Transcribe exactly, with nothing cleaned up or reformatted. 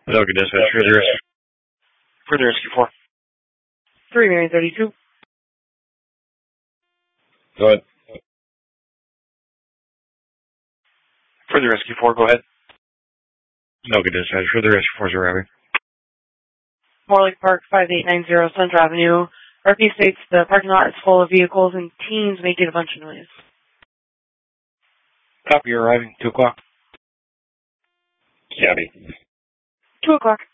Okay, dispatch, further rescue. Further rescue four. three Marion thirty-two. Go ahead. Further rescue four, go ahead. Okay, dispatch, further rescue four is arriving. Morley Park, five eight nine zero Central Avenue. R P states the parking lot is full of vehicles and teens making a bunch of noise. Copy, you're arriving. Two o'clock. Copy. Two o'clock.